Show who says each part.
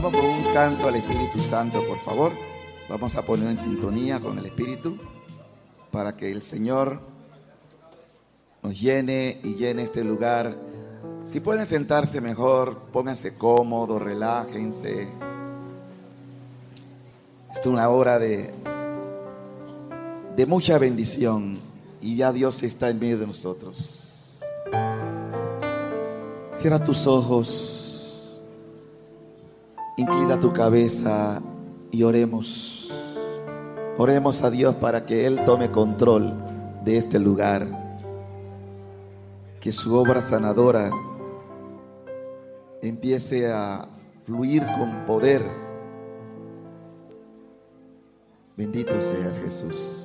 Speaker 1: Vamos con un canto al Espíritu Santo, por favor. Vamos a poner en sintonía con el Espíritu para que el Señor nos llene y llene este lugar. Si pueden sentarse mejor, pónganse cómodos, relájense. Esta es una hora de mucha bendición y ya Dios está en medio de nosotros. Cierra tus ojos, inclina tu cabeza y oremos. Oremos a Dios para que Él tome control de este lugar, que su obra sanadora empiece a fluir con poder. Bendito seas, Jesús.